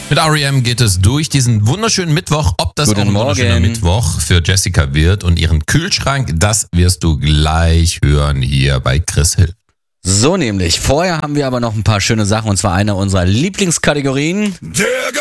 Mit R.E.M. geht es durch diesen wunderschönen Mittwoch. Ob das Guten auch ein wunderschöner Morgen. Mittwoch für Jessica wird und ihren Kühlschrank, das wirst du gleich hören hier bei Chris Hill. So nämlich. Vorher haben wir aber noch ein paar schöne Sachen und zwar eine unserer Lieblingskategorien.